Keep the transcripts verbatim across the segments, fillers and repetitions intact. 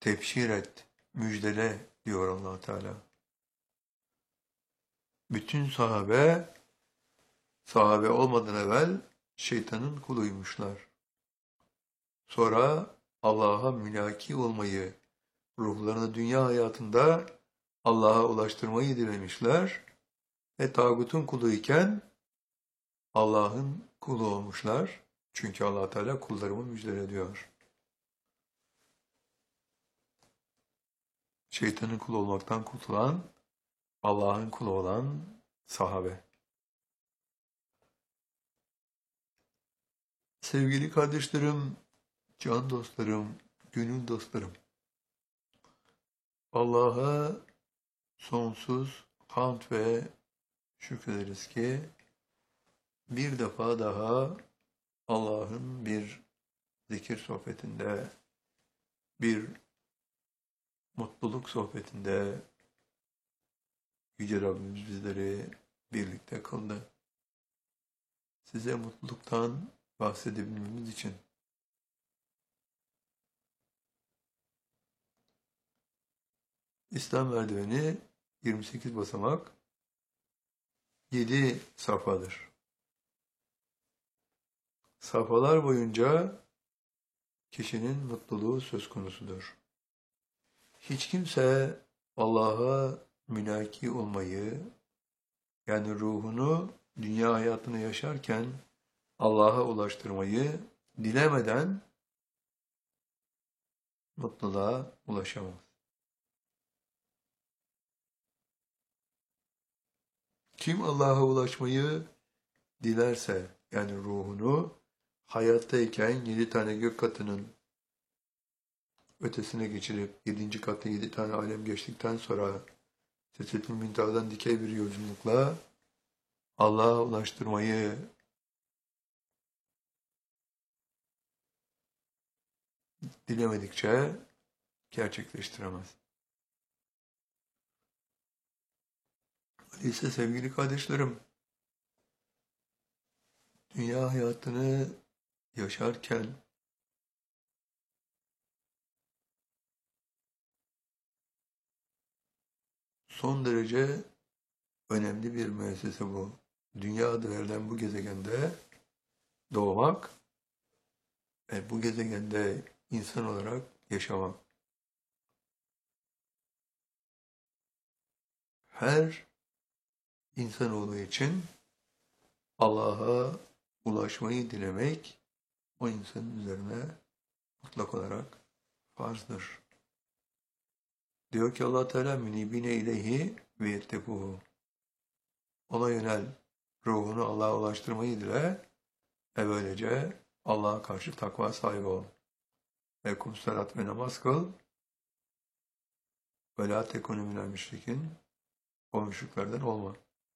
tebşir et, müjdele diyor Allah Teala. Bütün sahabe, sahabe olmadan evvel şeytanın kuluymuşlar. Sonra Allah'a mülaki olmayı, ruhlarını dünya hayatında Allah'a ulaştırmayı dilemişler ve tağutun kuluyken Allah'ın kulu olmuşlar. Çünkü Allah Teala kullarımı müjdele diyor. Şeytanın kulu olmaktan kurtulan, Allah'ın kulu olan sahabe. Sevgili kardeşlerim, can dostlarım, gönül dostlarım. Allah'a sonsuz hamd ve şükrederiz ki bir defa daha Allah'ın bir zikir sohbetinde, bir mutluluk sohbetinde Yüce Rabbimiz bizleri birlikte kıldı. Size mutluluktan bahsedebilmemiz için İslam merdiveni yirmi sekiz basamak, yedi safhadır. Safhalar boyunca kişinin mutluluğu söz konusudur. Hiç kimse Allah'a mülaki olmayı, yani ruhunu dünya hayatını yaşarken Allah'a ulaştırmayı dilemeden mutluluğa ulaşamaz. Kim Allah'a ulaşmayı dilerse, yani ruhunu hayattayken yedi tane gök katının ötesine geçirip yedinci katta yedi tane alem geçtikten sonra Sidretül Münteha'dan dikey bir yolculukla Allah'a ulaştırmayı dilemedikçe gerçekleştiremez. Öyleyse sevgili kardeşlerim, dünya hayatını yaşarken son derece önemli bir müessese bu. Dünya adı verilen bu gezegende doğmak ve bu gezegende insan olarak yaşamak. Her insanoğlu için Allah'a ulaşmayı dilemek o insanın üzerine mutlak olarak farzdır. Diyor ki Allah Teala münibine ileyhi ve yettekuhu. Ona yönel, ruhunu Allah'a ulaştırmayı dile ve böylece Allah'a karşı takva sahibi ol. Ve kum salat ve namaz kıl ve la tekunu minel müşrikin. O müşriklerden olma.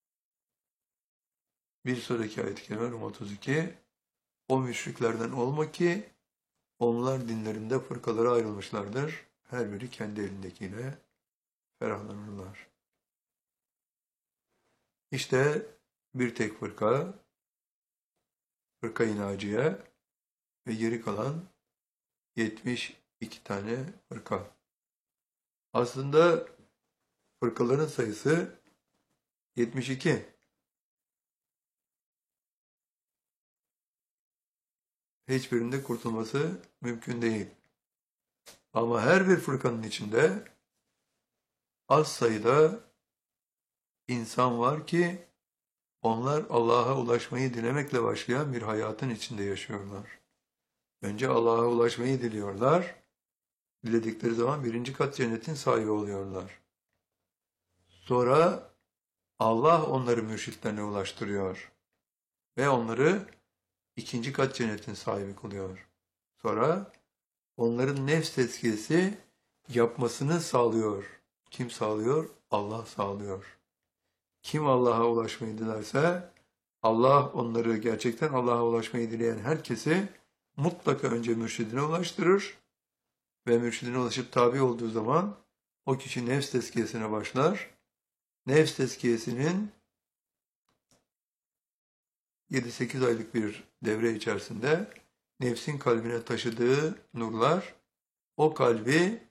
Bir sonraki ayet-i kerime Rum otuz iki. O müşriklerden olma ki onlar dinlerinde fırkalara ayrılmışlardır. Her biri kendi elindekiyle ferahlanırlar. İşte bir tek fırka, fırka-i naciye ve geri kalan yetmiş iki tane fırka. Aslında fırkaların sayısı yetmiş iki. Hiçbirinde kurtulması mümkün değil. Ama her bir fırkanın içinde az sayıda insan var ki onlar Allah'a ulaşmayı dilemekle başlayan bir hayatın içinde yaşıyorlar. Önce Allah'a ulaşmayı diliyorlar. Diledikleri zaman birinci kat cennetin sahibi oluyorlar. Sonra Allah onları mürşitlerine ulaştırıyor. Ve onları ikinci kat cennetin sahibi kılıyor. Sonra onların nefs tezkiyesi yapmasını sağlıyor. Kim sağlıyor? Allah sağlıyor. Kim Allah'a ulaşmayı dilerse, Allah onları gerçekten Allah'a ulaşmayı dileyen herkesi mutlaka önce mürşidine ulaştırır ve mürşidine ulaşıp tabi olduğu zaman o kişi nefs tezkiyesine başlar. Nefs tezkiyesinin yedi sekiz aylık bir devre içerisinde nefsin kalbine taşıdığı nurlar o kalbi